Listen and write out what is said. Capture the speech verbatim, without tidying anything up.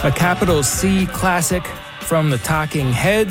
A capital C classic from the Talking Heads.